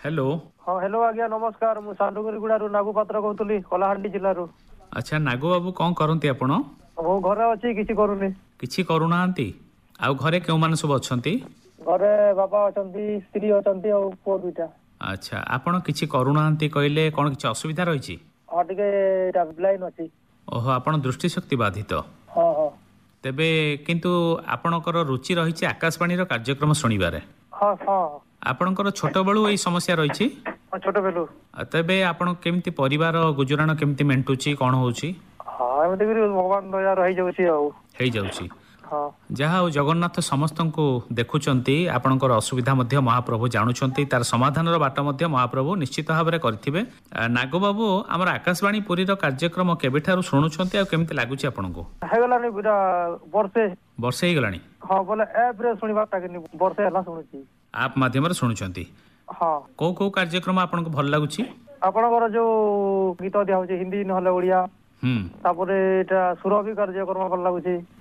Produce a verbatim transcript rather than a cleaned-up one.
hello हाँ hello आज्ञा नमस्कार मु सानुगुड़ू नागु पात्र कहूली कलाहांडी जिलू अच्छा नागो बाबू कौन करती आपण मु घरे अच्छी किसी करूनी किछि करूना आउ घरे केउ माने सब अछंती घरे बाबा अछंती स्त्री अछंती और पुओ दुईटा अच्छा आपण किछि करूना कहले कौन किछि असुविधा रही हाँ टिके ब्लाइंड अच्छी ओहो आपण दृष्टिशक्ति बाधित हाँ हाँ तेबे किंतु आपणकर रुचि रही आकाशवाणी कार्यक्रम शुणिबारे हाँ हाँ आपणकर छोट बेलू यही समस्या रही छोट बेलू तेबे आपण केमती परिवार गुजराण केमती मेंटुची कौन होउची हाँ एमती भगवान दया रही जाउची आउ हेई जाउची हाँ जहा जगन्नाथ समस्त को देखुचंती आपणकर असुविधा मध्य महाप्रभु जानुचंती तार समाधान बाट मध्य महाप्रभु निश्चित भाव में करथिबे नागबाबू आमर आकाशवाणी पुरी रो कार्यक्रम केबेठारु शुणुचंती आ केमती लागुची आपनको हेगलानी बुरा वर्षे वर्षे ही गलानी हाँ बोले ऐप रे सुनिबा ताकनी वर्षे हला सुनुची आप माध्यम रे शुणुचंती हाँ को को कार्यक्रम आपनको भल लागुची आपणकर जो गीत दिया होची हिंदी नहले ओडिया हम्म तापरे एटा सुर भी कार्यक्रम भल लागुची